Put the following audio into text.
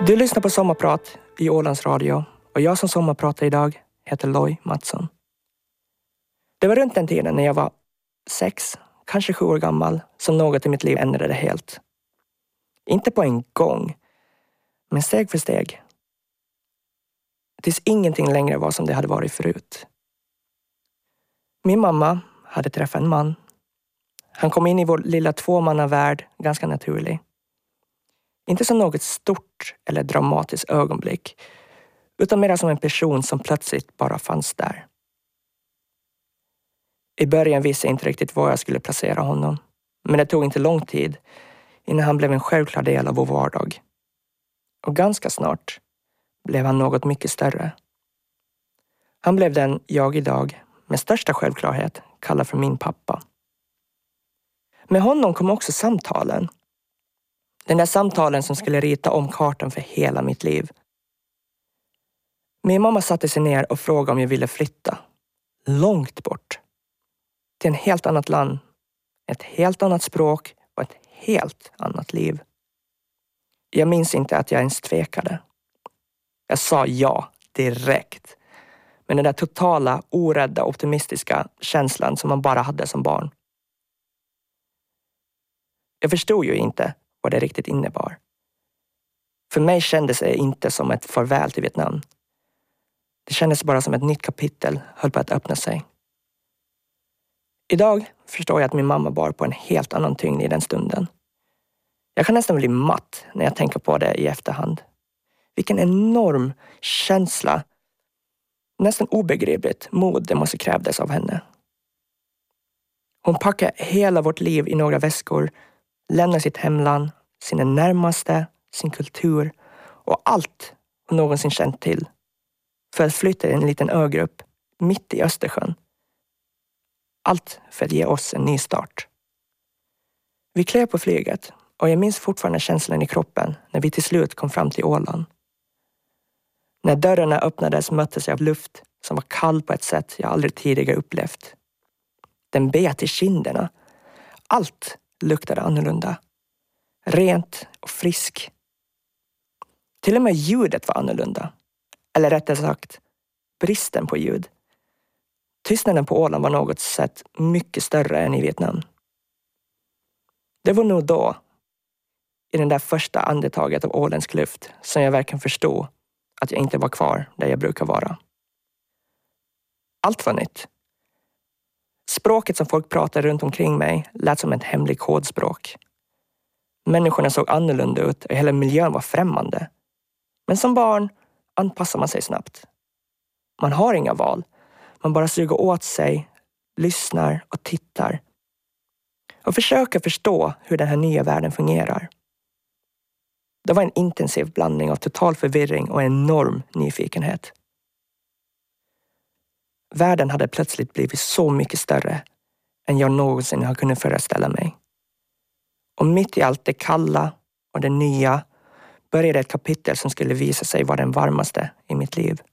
Du lyssnar på Sommarprat i Ålands Radio och jag som sommarpratar idag heter Loj Mattsson. Det var runt den tiden när jag var 6, kanske 7 år gammal som något i mitt liv ändrade helt. Inte på en gång, men steg för steg. Tills ingenting längre var som det hade varit förut. Min mamma hade träffat en man. Han kom in i vår lilla 2-mannavärld ganska naturlig. Inte som något stort eller dramatiskt ögonblick, utan mer som en person som plötsligt bara fanns där. I början visste jag inte riktigt var jag skulle placera honom, men det tog inte lång tid innan han blev en självklar del av vår vardag. Och ganska snart blev han något mycket större. Han blev den jag idag med största självklarhet kallar för min pappa. Med honom kom också samtalen. Den där samtalen som skulle rita om kartan för hela mitt liv. Min mamma satte sig ner och frågade om jag ville flytta. Långt bort. Till en helt annat land. Ett helt annat språk och ett helt annat liv. Jag minns inte att jag ens tvekade. Jag sa ja direkt. Men den där totala, orädda, optimistiska känslan som man bara hade som barn. Jag förstod ju inte vad det riktigt innebar. För mig kändes det inte som ett farväl till Vietnam. Det kändes bara som ett nytt kapitel höll på att öppna sig. Idag förstår jag att min mamma bar på en helt annan tyngd i den stunden. Jag kan nästan bli matt när jag tänker på det i efterhand. Vilken enorm känsla, nästan obegripligt mod det måste krävdes av henne. Hon packade hela vårt liv i några väskor, lämnade sitt hemland, sina närmaste, sin kultur och allt hon någonsin känt till för att flytta en liten ögrupp mitt i Östersjön. Allt för att ge oss en ny start. Vi klev på flyget och jag minns fortfarande känslan i kroppen när vi till slut kom fram till Åland. När dörrarna öppnades möttes jag av luft som var kall på ett sätt jag aldrig tidigare upplevt. Den bet i kinderna. Allt luktade annorlunda. Rent och frisk. Till och med ljudet var annorlunda. Eller rättare sagt, bristen på ljud. Tystnaden på Åland var något sätt mycket större än i Vietnam. Det var nog då, i den där första andetaget av åländsk luft, som jag verkligen förstod att jag inte var kvar där jag brukar vara. Allt var nytt. Språket som folk pratade runt omkring mig lät som ett hemligt kodspråk. Människorna såg annorlunda ut och hela miljön var främmande. Men som barn anpassar man sig snabbt. Man har inga val. Man bara suger åt sig, lyssnar och tittar. Och försöker förstå hur den här nya världen fungerar. Det var en intensiv blandning av total förvirring och enorm nyfikenhet. Världen hade plötsligt blivit så mycket större än jag någonsin har kunnat föreställa mig. Och mitt i allt det kalla och det nya började ett kapitel som skulle visa sig vara den varmaste i mitt liv.